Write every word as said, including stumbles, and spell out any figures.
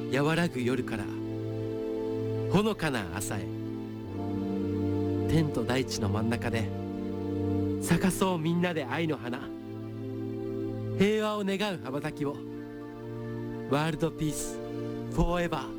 和らぐ夜からほのかな朝へ、天と大地の真ん中で咲かそうみんなで愛の花、平和を願う羽ばたきを。ワールドピースフォーエバー。